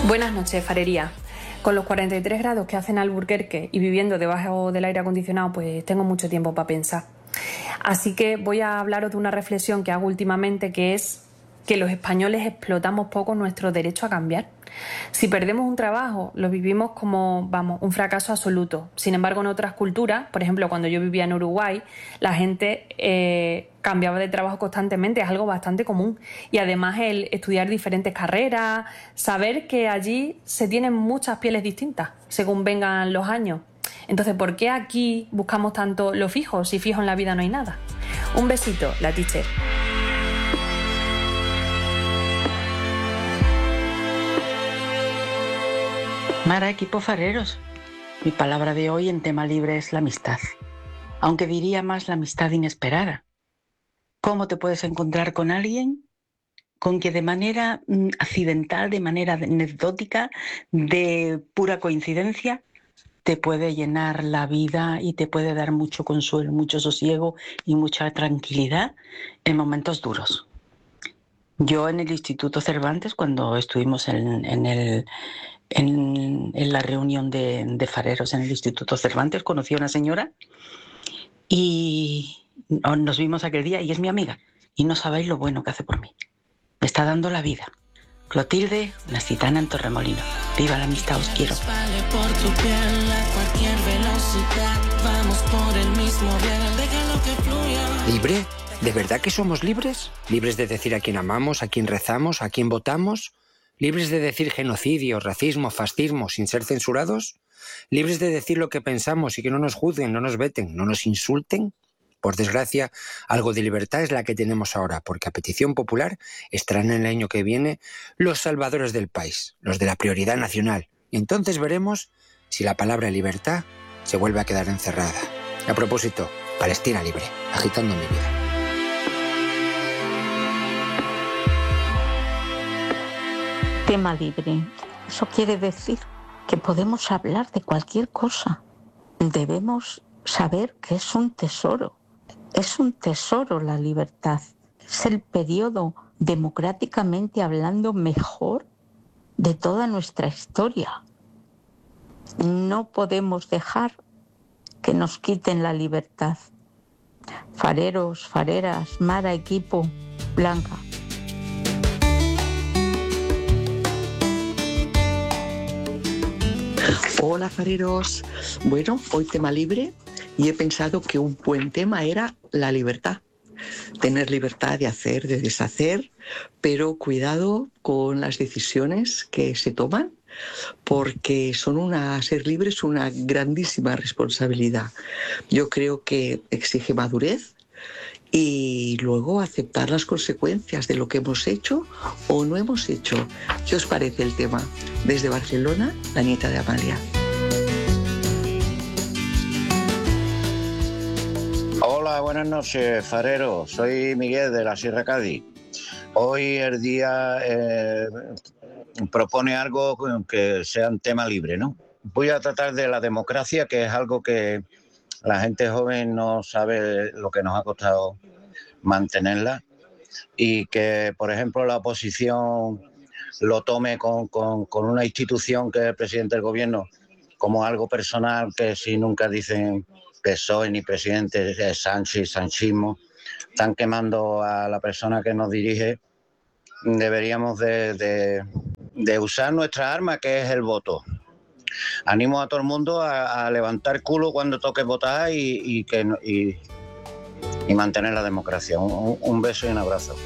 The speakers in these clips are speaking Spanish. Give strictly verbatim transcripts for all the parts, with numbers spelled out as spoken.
Buenas noches, farería. Con los cuarenta y tres grados que hacen Alburquerque y viviendo debajo del aire acondicionado, pues tengo mucho tiempo para pensar. Así que voy a hablaros de una reflexión que hago últimamente, que es que los españoles explotamos poco nuestro derecho a cambiar. Si perdemos un trabajo, lo vivimos como, vamos, un fracaso absoluto. Sin embargo, en otras culturas, por ejemplo, cuando yo vivía en Uruguay, la gente eh, cambiaba de trabajo constantemente, es algo bastante común. Y además el estudiar diferentes carreras, saber que allí se tienen muchas pieles distintas según vengan los años. Entonces, ¿por qué aquí buscamos tanto lo fijo si fijo en la vida no hay nada? Un besito, la teacher. Mara, equipo fareros. Mi palabra de hoy en tema libre es la amistad, aunque diría más la amistad inesperada. ¿Cómo te puedes encontrar con alguien con que de manera mm, accidental, de manera anecdótica, de pura coincidencia, te puede llenar la vida y te puede dar mucho consuelo, mucho sosiego y mucha tranquilidad en momentos duros? Yo en el Instituto Cervantes, cuando estuvimos en, en, el, en, en la reunión de, de fareros en el Instituto Cervantes, conocí a una señora y nos vimos aquel día y es mi amiga. Y no sabéis lo bueno que hace por mí. Me está dando la vida. Clotilde, una gitana en Torremolinos. Viva la amistad, os quiero. ¿Libre? ¿De verdad que somos libres? ¿Libres de decir a quién amamos, a quién rezamos, a quién votamos? ¿Libres de decir genocidio, racismo, fascismo sin ser censurados? ¿Libres de decir lo que pensamos y que no nos juzguen, no nos veten, no nos insulten? Por desgracia, algo de libertad es la que tenemos ahora, porque a petición popular estarán en el año que viene los salvadores del país, los de la prioridad nacional. Y entonces veremos si la palabra libertad se vuelve a quedar encerrada. A propósito, Palestina libre, agitando mi vida. Tema libre. Eso quiere decir que podemos hablar de cualquier cosa. Debemos saber que es un tesoro. Es un tesoro la libertad. Es el periodo, democráticamente hablando, mejor de toda nuestra historia. No podemos dejar que nos quiten la libertad. Fareros, fareras, Mara, equipo, Blanca. Hola fareros, bueno, hoy tema libre y he pensado que un buen tema era la libertad. Tener libertad de hacer, de deshacer, pero cuidado con las decisiones que se toman, porque son una, ser libre es una grandísima responsabilidad. Yo creo que exige madurez y luego aceptar las consecuencias de lo que hemos hecho o no hemos hecho. ¿Qué os parece el tema? Desde Barcelona, la nieta de Amalia. Hola, buenas noches, farero. Soy Miguel de la Sierra Cádiz. Hoy el día eh, propone algo que sea un tema libre, ¿no? Voy a tratar de la democracia, que es algo que la gente joven no sabe lo que nos ha costado mantenerla y que, por ejemplo, la oposición lo tome con, con, con una institución que es el presidente del gobierno como algo personal, que si nunca dicen P S O E ni presidente, es Sánchez, sanchismo, están quemando a la persona que nos dirige. Deberíamos de, de, de usar nuestra arma, que es el voto. Animo a todo el mundo a, a levantar culo cuando toque votar y, y, que, y, y mantener la democracia. Un, un beso y un abrazo.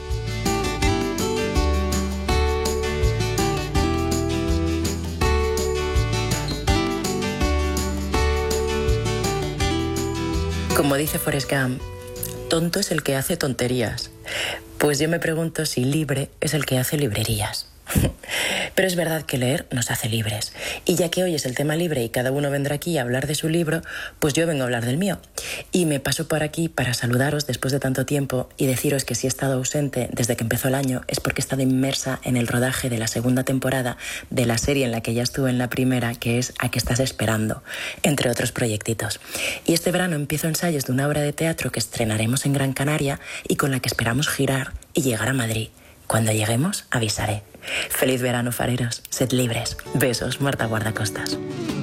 Como dice Forrest Gump, tonto es el que hace tonterías. Pues yo me pregunto si libre es el que hace librerías. Pero es verdad que leer nos hace libres. Y ya que hoy es el tema libre y cada uno vendrá aquí a hablar de su libro, pues yo vengo a hablar del mío. Y me paso por aquí para saludaros después de tanto tiempo y deciros que si he estado ausente desde que empezó el año es porque he estado inmersa en el rodaje de la segunda temporada de la serie en la que ya estuve en la primera, que es A qué estás esperando, entre otros proyectitos. Y este verano empiezo ensayos de una obra de teatro que estrenaremos en Gran Canaria y con la que esperamos girar y llegar a Madrid. Cuando lleguemos, avisaré. Feliz verano, fareros. Sed libres. Besos, Marta Guardacostas.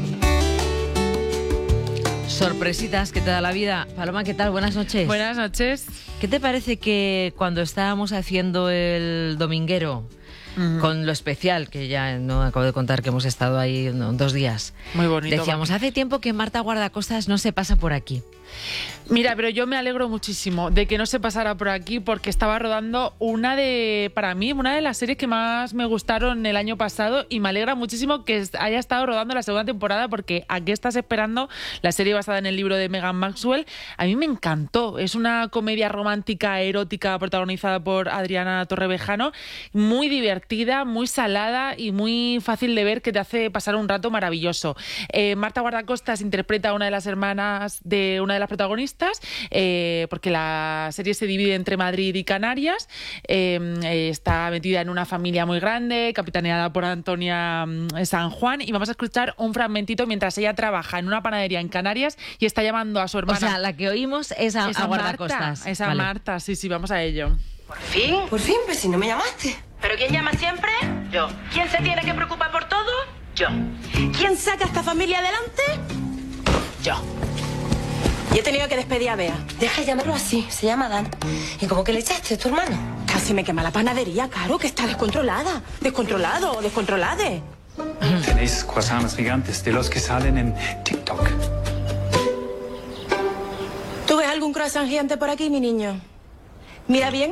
Sorpresitas que te da la vida. Paloma, ¿qué tal? Buenas noches. Buenas noches. ¿Qué te parece que cuando estábamos haciendo el dominguero, uh-huh, con lo especial, que ya no acabo de contar que hemos estado ahí no, dos días, muy bonito, decíamos, hace tiempo que Marta Guardacostas no se pasa por aquí? Mira, pero yo me alegro muchísimo de que no se pasara por aquí, porque estaba rodando una de, para mí, una de las series que más me gustaron el año pasado, y me alegra muchísimo que haya estado rodando la segunda temporada, porque ¿a qué estás esperando? La serie basada en el libro de Megan Maxwell, a mí me encantó. Es una comedia romántica, erótica, protagonizada por Adriana Torrevejano, muy divertida, muy salada y muy fácil de ver, que te hace pasar un rato maravilloso. Eh, Marta Guardacostas interpreta a una de las hermanas de una de las protagonistas, eh, porque la serie se divide entre Madrid y Canarias. Eh, está metida en una familia muy grande, capitaneada por Antonia San Juan, y vamos a escuchar un fragmentito mientras ella trabaja en una panadería en Canarias y está llamando a su hermana. O sea, la que oímos es a, esa a Guardacostas. Marta, esa vale. Marta, sí, sí, vamos a ello. ¿Por fin? Por fin, pues si no me llamaste. ¿Pero quién llama siempre? Yo. ¿Quién se tiene que preocupar por todo? Yo. ¿Quién saca a esta familia adelante? Yo. Y he tenido que despedir a Bea. Deja de llamarlo así, se llama Dan. ¿Y cómo que le echaste, tu hermano? Casi me quema la panadería, Caro, que está descontrolada. Descontrolado, descontrolade. Tenéis croissants gigantes de los que salen en TikTok. ¿Tú ves algún croissant gigante por aquí, mi niño? Mira bien.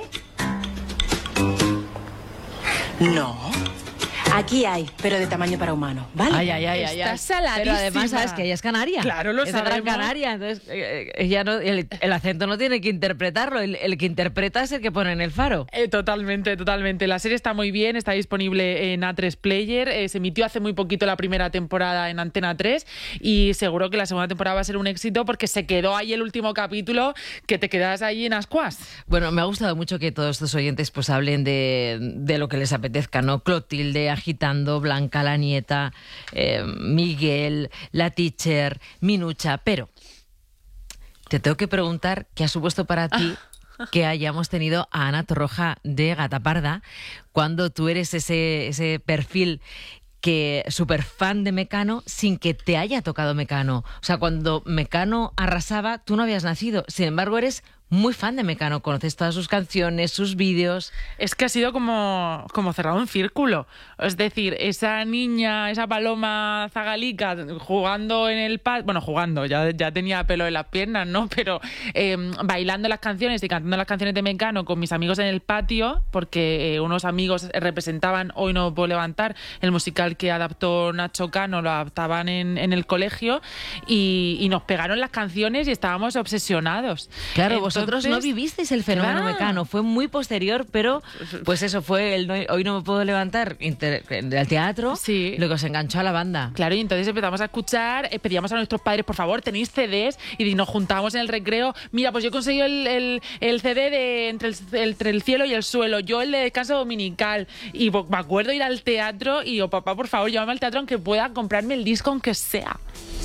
No. Aquí hay, pero de tamaño para humano, ¿vale? Ay, ay, ay, ay. Está saladísima. Pero además sabes que ella es canaria. Claro, lo es sabemos. de Gran Canaria, entonces eh, ella no, el, el acento no tiene que interpretarlo, el, el que interpreta es el que pone en el faro. Eh, totalmente, totalmente. La serie está muy bien, está disponible en A tres Player, eh, se emitió hace muy poquito la primera temporada en Antena tres y seguro que la segunda temporada va a ser un éxito, porque se quedó ahí el último capítulo que te quedas ahí en ascuas. Bueno, me ha gustado mucho que todos estos oyentes pues hablen de, de lo que les apetezca, ¿no? Clotilde agitando, Blanca la nieta, eh, Miguel, la teacher, Minucha, pero te tengo que preguntar qué ha supuesto para ti que hayamos tenido a Ana Torroja de Gata Parda, cuando tú eres ese, ese perfil que súper fan de Mecano sin que te haya tocado Mecano. O sea, cuando Mecano arrasaba, tú no habías nacido. Sin embargo, eres muy fan de Mecano, conoces todas sus canciones, sus vídeos. Es que ha sido como, como cerrado un círculo. Es decir, esa niña, esa paloma zagalica jugando en el patio, bueno, jugando, ya, ya tenía pelo en las piernas, ¿no? Pero eh, bailando las canciones y cantando las canciones de Mecano con mis amigos en el patio, porque eh, unos amigos representaban Hoy no puedo levantar, el musical que adaptó Nacho Cano, lo adaptaban en, en el colegio, y, y nos pegaron las canciones y estábamos obsesionados. Claro, Entonces, vosotros no vivisteis el fenómeno claro. Mecano, fue muy posterior, pero pues eso fue el no, Hoy no me puedo levantar inter, del teatro, sí. Lo que os enganchó a la banda. Claro, y entonces empezamos a escuchar, eh, pedíamos a nuestros padres, por favor, tenéis C Ds, y nos juntábamos en el recreo. Mira, pues yo he conseguido el, el, el C D de entre el, entre el cielo y el suelo, yo el de descanso dominical, y me acuerdo ir al teatro y yo, papá, por favor, llévame al teatro aunque pueda comprarme el disco aunque sea.